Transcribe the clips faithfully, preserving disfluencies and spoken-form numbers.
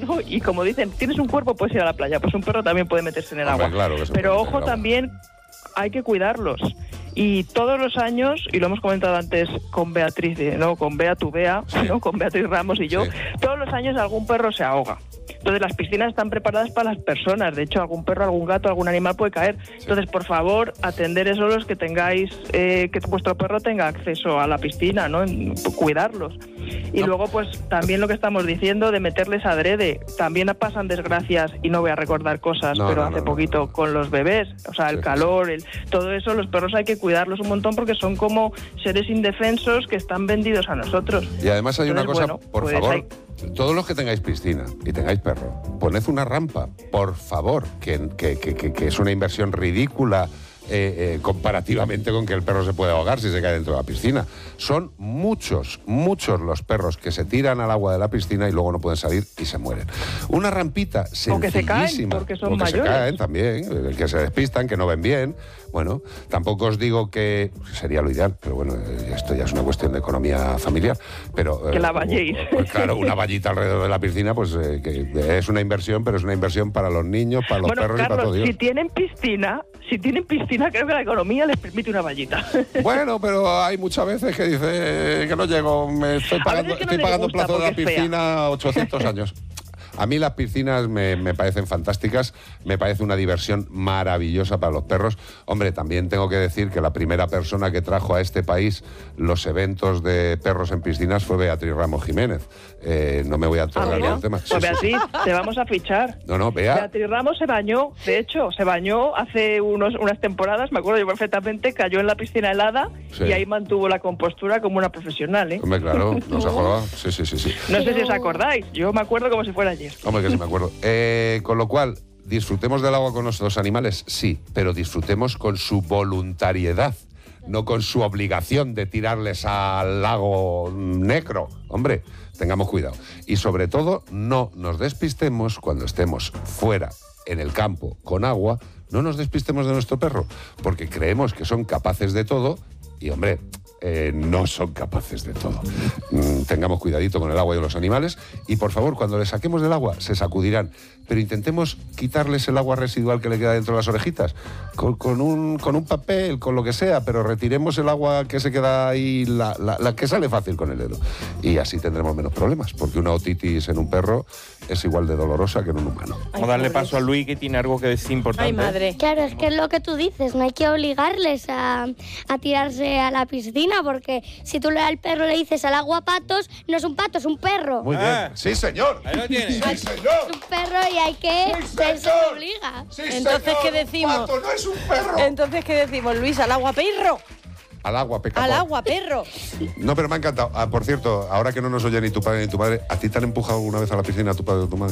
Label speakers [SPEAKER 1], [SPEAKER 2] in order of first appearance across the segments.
[SPEAKER 1] ¿no? Y como dicen, tienes un cuerpo, puedes ir a la playa. Pues un perro también puede meterse en el
[SPEAKER 2] Hombre,
[SPEAKER 1] agua.
[SPEAKER 2] claro que se
[SPEAKER 1] Pero
[SPEAKER 2] puede meter
[SPEAKER 1] ojo,
[SPEAKER 2] en el agua.
[SPEAKER 1] también hay que cuidarlos. Y todos los años, y lo hemos comentado antes con Beatriz, ¿no? Con Bea, tu Bea,
[SPEAKER 2] Sí.
[SPEAKER 1] ¿no? Con Beatriz Ramos y yo,
[SPEAKER 2] Sí.
[SPEAKER 1] todos los años algún perro se ahoga. Entonces las piscinas están preparadas para las personas. De hecho, algún perro, algún gato, algún animal puede caer. Entonces, por favor, atender eso los que tengáis, eh, que vuestro perro tenga acceso a la piscina, ¿no? En- cuidarlos. Y
[SPEAKER 2] No.
[SPEAKER 1] luego, pues, también lo que estamos diciendo de meterles adrede. También pasan desgracias, y no voy a recordar cosas,
[SPEAKER 2] No,
[SPEAKER 1] pero
[SPEAKER 2] no,
[SPEAKER 1] hace
[SPEAKER 2] no, no,
[SPEAKER 1] poquito
[SPEAKER 2] no, no.
[SPEAKER 1] con los bebés, o sea, el
[SPEAKER 2] Sí,
[SPEAKER 1] calor, el, todo eso, los perros hay que cuidarlos un montón porque son como seres indefensos que están vendidos a nosotros.
[SPEAKER 2] Y además hay una
[SPEAKER 1] Entonces,
[SPEAKER 2] cosa,
[SPEAKER 1] bueno,
[SPEAKER 2] por
[SPEAKER 1] pues
[SPEAKER 2] favor,
[SPEAKER 1] hay-
[SPEAKER 2] todos los que tengáis piscina y tengáis perro, poned una rampa, por favor, que, que, que, que- que es una inversión ridícula eh, eh, comparativamente con que el perro se puede ahogar si se cae dentro de la piscina. Son muchos, muchos los perros que se tiran al agua de la piscina y luego no pueden salir y se mueren. Una rampita
[SPEAKER 1] O que se caen,
[SPEAKER 2] sencillísima.
[SPEAKER 1] porque son
[SPEAKER 2] o que se
[SPEAKER 1] mayores.
[SPEAKER 2] caen también, eh, que se despistan, que no ven bien. Bueno, tampoco os digo que sería lo ideal, pero bueno, eh, esto ya es una cuestión de economía familiar. Pero, eh,
[SPEAKER 1] Que la valléis.
[SPEAKER 2] Pues claro, una vallita alrededor de la piscina, pues eh, que es una inversión, pero es una inversión para los niños, para los
[SPEAKER 1] Bueno,
[SPEAKER 2] perros y para todo
[SPEAKER 1] Carlos,
[SPEAKER 2] Dios.
[SPEAKER 1] si tienen piscina, si tienen piscina, creo que la economía les permite una vallita.
[SPEAKER 2] Bueno, pero hay muchas veces que dice que no llego, me estoy pagando,
[SPEAKER 1] que no
[SPEAKER 2] estoy
[SPEAKER 1] les
[SPEAKER 2] pagando el
[SPEAKER 1] gusta
[SPEAKER 2] plazo de la
[SPEAKER 1] porque es fea.
[SPEAKER 2] piscina ochocientos años. A mí las piscinas me, me parecen fantásticas, me parece una diversión maravillosa para los perros. Hombre, también tengo que decir que la primera persona que trajo a este país los eventos de perros en piscinas fue Beatriz Ramos Jiménez. Eh, no me voy a
[SPEAKER 1] Ah,
[SPEAKER 2] tocar
[SPEAKER 1] ¿no?
[SPEAKER 2] el tema. Sí,
[SPEAKER 1] Pues
[SPEAKER 2] sí.
[SPEAKER 1] Beatriz, te vamos a fichar.
[SPEAKER 2] No, no, Bea.
[SPEAKER 1] Beatriz Ramos se bañó, de hecho, se bañó hace unos, unas temporadas, me acuerdo yo perfectamente, cayó en la piscina helada
[SPEAKER 2] Sí.
[SPEAKER 1] y ahí mantuvo la compostura como una profesional, ¿eh?
[SPEAKER 2] Hombre, claro, ¿no se acordaba? Sí, sí, sí, sí.
[SPEAKER 1] No sé si
[SPEAKER 3] Pero-
[SPEAKER 1] os acordáis, yo me acuerdo como si fuera ayer.
[SPEAKER 2] Hombre, que sí me acuerdo. Eh, con lo cual, ¿disfrutemos del agua con nuestros animales? Sí, pero disfrutemos con su voluntariedad, no con su obligación de tirarles al lago negro. Hombre, tengamos cuidado. Y sobre todo, no nos despistemos cuando estemos fuera, en el campo, con agua, no nos despistemos de nuestro perro, porque creemos que son capaces de todo y, hombre, eh, no son capaces de todo. Mm, tengamos cuidadito con el agua y los animales y, por favor, cuando les saquemos del agua, se sacudirán. Pero intentemos quitarles el agua residual que le queda dentro de las orejitas con, con un, con un papel, con lo que sea, pero retiremos el agua que se queda ahí, la, la- la que sale fácil con el dedo. Y así tendremos menos problemas, porque una otitis en un perro es igual de dolorosa que en un humano.
[SPEAKER 4] Vamos a darle paso a Luis, que tiene algo que decir importante.
[SPEAKER 3] Ay, madre.
[SPEAKER 5] Claro, es que es lo que tú dices, no hay que obligarles a, a tirarse a la piscina, porque si tú le al perro le dices al agua patos, no es un pato, es un perro.
[SPEAKER 2] Muy
[SPEAKER 4] Ah.
[SPEAKER 2] bien. Sí, señor.
[SPEAKER 4] Ahí lo tienes.
[SPEAKER 2] Sí,
[SPEAKER 5] Es
[SPEAKER 2] señor.
[SPEAKER 5] un perro y hay que...
[SPEAKER 2] Sí,
[SPEAKER 5] se
[SPEAKER 2] señor.
[SPEAKER 5] obliga.
[SPEAKER 2] Sí,
[SPEAKER 3] Entonces,
[SPEAKER 2] señor,
[SPEAKER 3] ¿qué
[SPEAKER 2] un
[SPEAKER 3] decimos?
[SPEAKER 2] pato no es un perro.
[SPEAKER 3] Entonces, ¿qué decimos, Luis? ¿Al agua, perro?
[SPEAKER 2] Al agua, pecador.
[SPEAKER 3] Al agua, perro.
[SPEAKER 2] No, pero me ha encantado. Ah, por cierto, ahora que no nos oye ni tu padre ni tu madre, ¿a ti te han empujado alguna vez a la piscina tu padre o tu madre?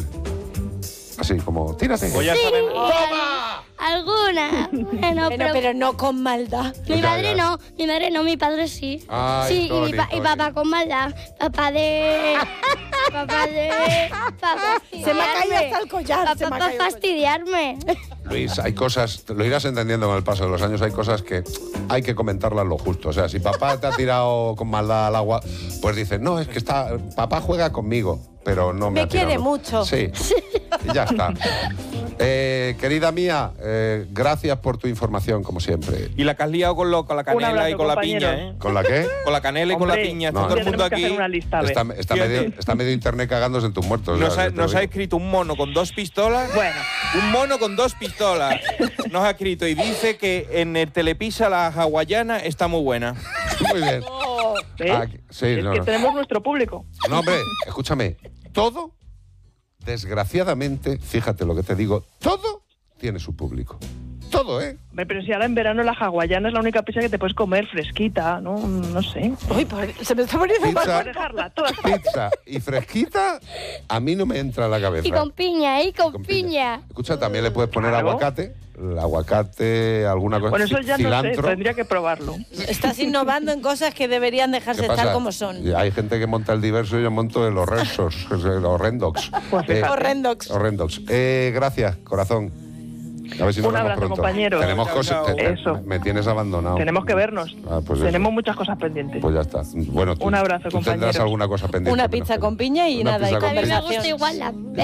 [SPEAKER 2] Así, como, tírate.
[SPEAKER 4] Pues ya saben.
[SPEAKER 5] Alguna. Bueno,
[SPEAKER 3] Bueno,
[SPEAKER 5] pero...
[SPEAKER 3] pero no con maldad.
[SPEAKER 5] Mi
[SPEAKER 2] Ya,
[SPEAKER 5] madre
[SPEAKER 2] ya.
[SPEAKER 5] no, mi madre no, mi padre sí.
[SPEAKER 2] Ay,
[SPEAKER 5] sí, y,
[SPEAKER 2] Tony,
[SPEAKER 5] mi pa- y
[SPEAKER 2] Tony.
[SPEAKER 5] papá con maldad. Papá de... papá de... Papá
[SPEAKER 3] Se me ha caído hasta el collar. se me
[SPEAKER 5] Papá
[SPEAKER 3] ha
[SPEAKER 5] para
[SPEAKER 3] caído el collar.
[SPEAKER 5] fastidiarme.
[SPEAKER 2] Luis, hay cosas, lo irás entendiendo con el paso de los años, hay cosas que hay que comentarlas lo justo. O sea, si papá te ha tirado con maldad al agua, pues dices, no, es que está, papá juega conmigo, pero no me,
[SPEAKER 3] Me
[SPEAKER 2] ha tirado.
[SPEAKER 3] quiere mucho.
[SPEAKER 2] Sí, y ya está. Eh, querida mía, eh, gracias por tu información, como siempre.
[SPEAKER 4] Y la que has liado con, lo, con la canela
[SPEAKER 1] abrazo,
[SPEAKER 4] y con la
[SPEAKER 1] compañeros.
[SPEAKER 4] piña, ¿eh?
[SPEAKER 2] ¿Con la qué?
[SPEAKER 4] Con la canela y con la
[SPEAKER 1] Hombre,
[SPEAKER 4] piña. Está
[SPEAKER 2] no,
[SPEAKER 4] todo el mundo
[SPEAKER 1] tenemos que
[SPEAKER 4] aquí.
[SPEAKER 1] hacer una lista, a ver.
[SPEAKER 2] Está, está,
[SPEAKER 4] Fíjate.
[SPEAKER 2] medio, está medio internet cagándose en tus muertos.
[SPEAKER 4] Nos,
[SPEAKER 2] o sea,
[SPEAKER 4] ha,
[SPEAKER 2] yo te
[SPEAKER 4] nos
[SPEAKER 2] lo
[SPEAKER 4] ha
[SPEAKER 2] digo.
[SPEAKER 4] escrito un mono con dos pistolas.
[SPEAKER 1] Bueno.
[SPEAKER 4] Un mono con dos pistolas. Nos ha escrito y dice que en el Telepisa la hawaiana está muy buena.
[SPEAKER 2] Muy bien.
[SPEAKER 1] ¿Ves?
[SPEAKER 2] Ah, sí,
[SPEAKER 1] es
[SPEAKER 2] no,
[SPEAKER 1] que
[SPEAKER 2] no.
[SPEAKER 1] tenemos nuestro público.
[SPEAKER 2] No, hombre, escúchame. Todo, desgraciadamente, fíjate lo que te digo, todo tiene su público. Todo, ¿eh?
[SPEAKER 1] Hombre, pero si ahora en verano la hawaiana es la única pizza que te puedes comer fresquita, ¿no? No sé.
[SPEAKER 3] Uy, pues, se me está poniendo
[SPEAKER 2] Pizza.
[SPEAKER 3] mal.
[SPEAKER 1] Puedes dejarla toda.
[SPEAKER 2] Pizza y fresquita, a mí no me entra en la cabeza.
[SPEAKER 5] Y con piña, ¿eh? Con,
[SPEAKER 2] Con
[SPEAKER 5] piña.
[SPEAKER 2] Escucha, también le puedes poner
[SPEAKER 1] Claro.
[SPEAKER 2] aguacate, el aguacate, alguna cosa,
[SPEAKER 1] Bueno, eso ya no sé,
[SPEAKER 2] cilantro.
[SPEAKER 1] tendría que probarlo.
[SPEAKER 3] Estás innovando en cosas que deberían dejarse
[SPEAKER 2] ¿Qué
[SPEAKER 3] estar
[SPEAKER 2] pasa?
[SPEAKER 3] como son.
[SPEAKER 2] Y hay gente que monta el diverso y yo monto el horrendos, el horrendox.
[SPEAKER 1] Pues
[SPEAKER 2] Eh,
[SPEAKER 1] fíjate.
[SPEAKER 3] Horrendox.
[SPEAKER 2] horrendox. Eh, gracias, corazón. A ver si nos
[SPEAKER 1] Un
[SPEAKER 2] vemos
[SPEAKER 1] abrazo,
[SPEAKER 2] pronto.
[SPEAKER 1] compañeros.
[SPEAKER 2] Tenemos
[SPEAKER 4] Chao,
[SPEAKER 2] cosas.
[SPEAKER 4] chao.
[SPEAKER 2] te- te-
[SPEAKER 1] Eso.
[SPEAKER 2] Me tienes abandonado.
[SPEAKER 1] Tenemos que vernos.
[SPEAKER 2] Ah, pues
[SPEAKER 1] Tenemos
[SPEAKER 2] eso.
[SPEAKER 1] muchas cosas pendientes.
[SPEAKER 2] Pues ya está. Bueno, tú,
[SPEAKER 1] Un abrazo,
[SPEAKER 2] tú tendrás
[SPEAKER 1] compañeros.
[SPEAKER 2] alguna cosa pendiente.
[SPEAKER 3] Una
[SPEAKER 2] menos
[SPEAKER 3] pizza
[SPEAKER 2] que-
[SPEAKER 3] con piña y
[SPEAKER 2] Una
[SPEAKER 3] nada, y
[SPEAKER 2] pizza con
[SPEAKER 5] A mí me
[SPEAKER 2] piña.
[SPEAKER 3] conversación.
[SPEAKER 5] gusta igual la...